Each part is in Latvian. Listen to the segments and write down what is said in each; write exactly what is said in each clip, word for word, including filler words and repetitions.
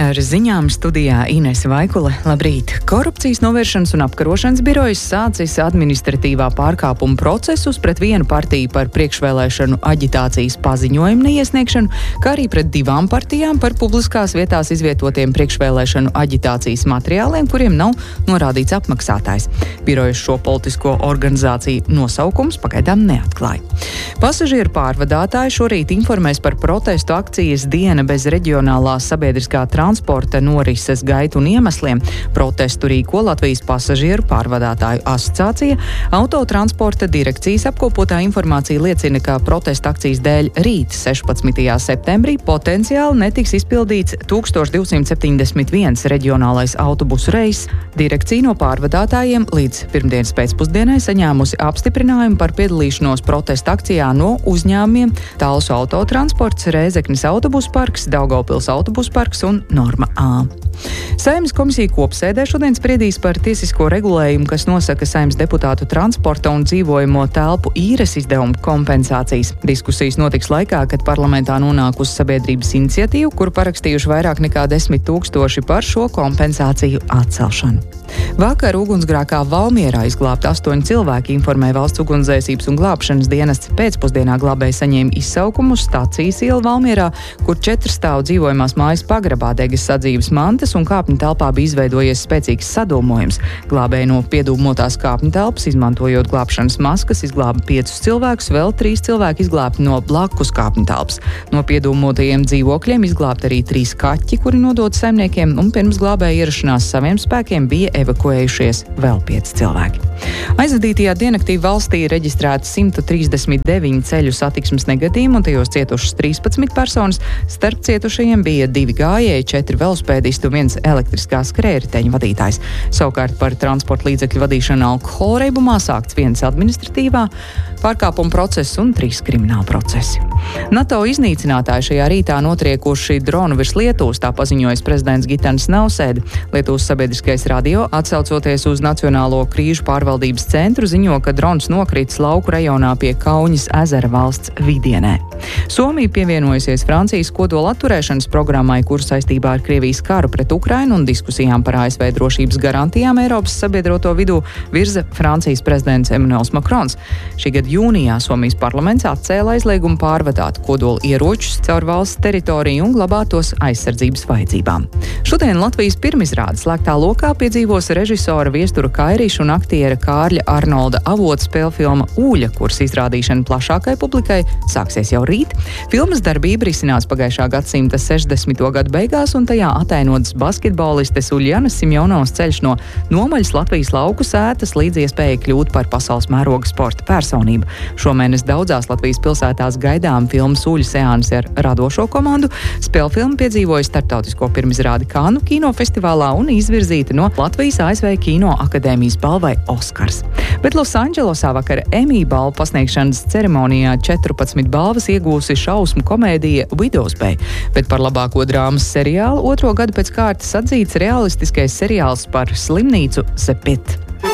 Ar ziņām studijā Inese Vaikule. Labrīt! Korupcijas novēršanas un apkarošanas birojas sācis administratīvā pārkāpuma procesus pret vienu partiju par priekšvēlēšanu aģitācijas paziņojumu neiesniegšanu, kā arī pret divām partijām par publiskās vietās izvietotiem priekšvēlēšanu aģitācijas materiāliem, kuriem nav norādīts apmaksātājs. Birojas šo politisko organizāciju nosaukums pagaidām neatklāja. Pasažieru pārvadātāji šorīt informēs par protestu akcijas Diena bez reģionālās sabiedriskā transporta norises gaitu un iemesliem. Protestu rīko Latvijas pasažieru pārvadātāju asociācija. Autotransporta direkcijas apkopotā informācija liecina, ka protesta akcijas dēļ rīt, sešpadsmitajā septembrī, potenciāli netiks izpildīts tūkstoš divsimt septiņdesmit viens reģionālais autobusu reiss. Direkcija no pārvadātājiem līdz pirmdienas pēcpusdienai saņēmusi apstiprinājumu par piedalīšanos protesta akcijā no uzņēmumiem Talsu autotransports, Rēzeknes autobusu parks, Daugavpils autobusu parks un Norma A. Saeimas komisija kopsēdē šodien spriedīs par tiesisko regulējumu, kas nosaka Saeimas deputātu transporta un dzīvojamo telpu īres izdevumu kompensācijas. Diskusijas notiks laikā, kad parlamentā nonākusi sabiedrības iniciatīva, kuru parakstījuši vairāk nekā desmit tūkstoši par šo kompensāciju atcelšanu. Vakar ugunsgrēkā Valmierā izglābta astoņi cilvēki, informēja Valsts ugunsdzēsības un glābšanas dienests. Pēcpusdienā glābēji saņēma izsaukumu uz Stacijas ielu Valmierā, kur četru stāvu dzīvojamās mājas pagrabā degas sadzīves mantas un kāpņu telpā bija izveidojies spēcīgs sadūmojums. Glābēji no piedūmotās kāpņu telpas, izmantojot glābšanas maskas, izglāba piecus cilvēkus, vēl trīs cilvēki izglābti no blakus kāpņu telpas. No piedūmotajiem dzīvokļiem izglābti arī trīs kaķi, kuri nodoti saimniekiem, un pirms glābēja ierašanās saviem spēkiem bija evakuējušies vēl pieci cilvēki. Aizvadītajā diennaktī valstī reģistrēti simt trīsdesmit deviņi ceļu satiksmes negadījumi, un tajos cietušas trīspadsmit personas. Starp cietušajiem bija divi gājēji, četri velospēdisti un viens elektriskā skrējriteņa vadītājs. Savukārt par transporta līdzekļu vadīšanu alkohola reibumā sākts viens administratīvā pārkāpuma process un trīs krimināla procesi. NATO iznīcinātāji šajā rītā notriekuši dronu virs Lietuvas, tā paziņojas prezidents Gitanis Nausēda. Lietuvas sabiedriskais radio, atsaucoties uz Nacionālo krīžu pārvaldības centru, ziņo, ka drons nokritis lauku rajonā pie Kauņas ezera valsts vidienē. Somija pievienojusies Francijas kodola atturēšanas programmai, kuru saistībā ar Krievijas karu pret Ukrainu un diskusijām par A S V drošības garantijām Eiropas sabiedroto vidū virza Francijas prezidents Emmanuels Macrons. Šī gada jūnijā Somijas parlaments atcēla aizliegumu pārvadāt kodola ieročus caur valsts teritoriju un glabāt tos aizsardzības vajadzībām. Šodien Latvijas pirmizrāde slēgtā lokā piedzīvos režisora Viestura Kairīša un aktiera Kārļa Arnolda avotu spēlfilma Ūļa, kuras izrādīšana plašākai publikai sāksies jau rīt. Filmas darbība risinās pagājušā gadsimta sešdesmito gadu beigās, un tajā atainotas basketbolistes Uļjanas Simjonovas ceļš no nomaļas Latvijas lauku sētas līdz iespējai kļūt par pasaules mēroga sporta personību. Šomēnes daudzās Latvijas pilsētās gaidām filmas Ūļa seansi ar radošo komandu. Spēlfilma piedzīvoja starptautisko pirmizrādi Kannu kinofestivālā un izvirzīta no Latvijas A S V Kino akadēmijas balvai Oskars. Bet Losandželosā vakar Emmy balvu pasniegšanas ceremonijā četrpadsmit balvas iegūsi šausmu komēdija Widow's Bay, bet par labāko drāmas seriālu otro gadu pēc kārtas atzīts realistiskais seriāls par slimnīcu The Pit.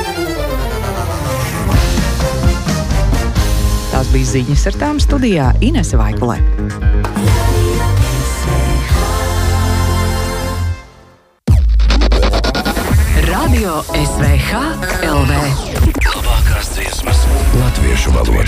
Tās bija ziņas, ar tām studijā Inese Vaikule. Radio S V H L V. Labākās dziesmas latviešu valodā.